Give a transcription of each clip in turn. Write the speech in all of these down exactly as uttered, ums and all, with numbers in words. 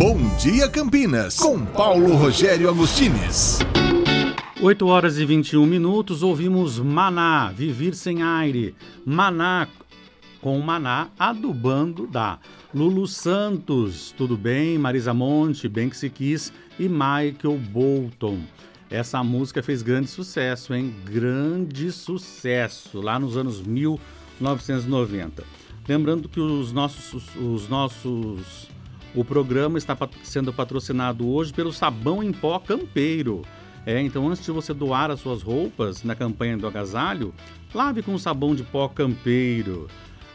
Bom Dia Campinas, com Paulo Rogério Agostines. oito horas e vinte e um minutos, ouvimos Maná, Viver Sem Aire. Maná, com Maná, adubando da Lulu Santos, tudo bem? Marisa Monte, Bem Que Se Quis e Michael Bolton. Essa música fez grande sucesso, hein? Grande sucesso, lá nos anos mil novecentos e noventa. Lembrando que os nossos, os nossos, o programa está sendo patrocinado hoje pelo Sabão em Pó Campeiro. É, então antes de você doar as suas roupas na campanha do agasalho, lave com sabão de pó Campeiro.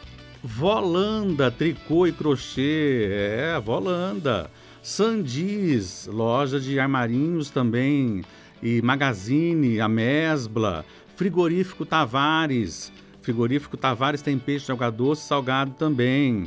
Volanda, tricô e crochê, é, Volanda. Sandis, loja de armarinhos também, e Magazine, a Mesbla. Frigorífico Tavares, Frigorífico Tavares tem peixe de água doce, salgado também.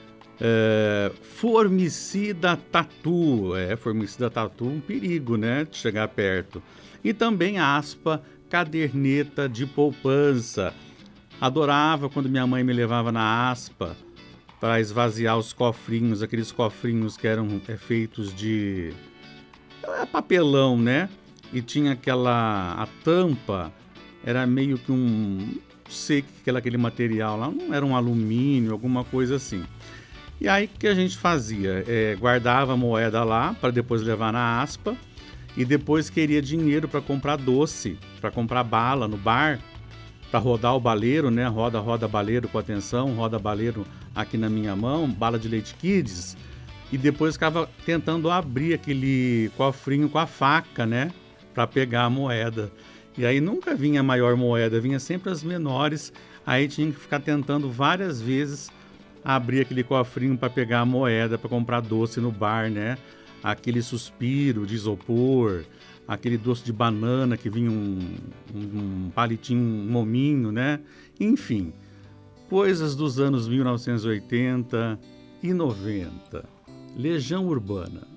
É, Formicida Tatu, é, Formicida Tatu, um perigo, né, de chegar perto. E também a Aspa Caderneta de Poupança. Adorava quando minha mãe me levava na Aspa para esvaziar os cofrinhos, aqueles cofrinhos que eram é, feitos de é, papelão, né? E tinha aquela, a tampa era meio que um, não sei que era aquele material lá, não era um alumínio, alguma coisa assim. E aí o que a gente fazia? É, guardava a moeda lá para depois levar na Aspa e depois queria dinheiro para comprar doce, para comprar bala no bar, para rodar o baleiro, né? Roda, roda baleiro com atenção, roda baleiro aqui na minha mão, bala de leite kids. E depois ficava tentando abrir aquele cofrinho com a faca, né? Para pegar a moeda. E aí nunca vinha a maior moeda, vinha sempre as menores. Aí tinha que ficar tentando várias vezes abrir aquele cofrinho para pegar a moeda, para comprar doce no bar, né? Aquele suspiro de isopor, aquele doce de banana que vinha um, um, um palitinho, um mominho, né? Enfim, coisas dos anos mil novecentos e oitenta e noventa. Legião Urbana.